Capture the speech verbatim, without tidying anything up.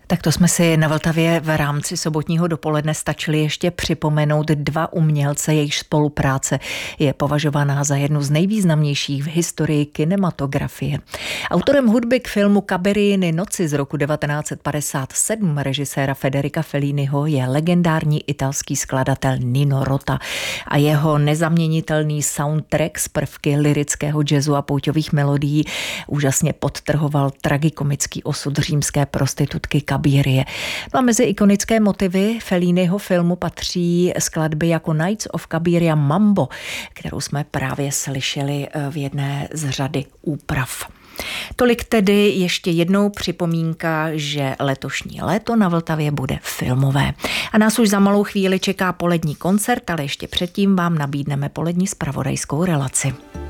Tak to jsme si na Vltavě v rámci sobotního dopoledne stačili ještě připomenout dva umělce, jejichž spolupráce je považovaná za jednu z nejvýznamnějších v historii kinematografie. Autorem hudby k filmu Cabiriiny noci z roku devatenáct set padesát sedm režiséra Federica Felliniho je legendární italský skladatel Nino Rota a jeho nezaměnitelný soundtrack z prvky lyrického jazzu a pouťových melodií úžasně podtrhoval tragikomický osud římské prostitutky Kabirie. No a mezi ikonické motivy Felliniho filmu patří skladby jako Nights of Cabiria Mambo, kterou jsme právě slyšeli v jedné z řady úprav. Tolik tedy ještě jednou připomínka, že letošní léto na Vltavě bude filmové. A nás už za malou chvíli čeká polední koncert, ale ještě předtím vám nabídneme polední zpravodajskou relaci.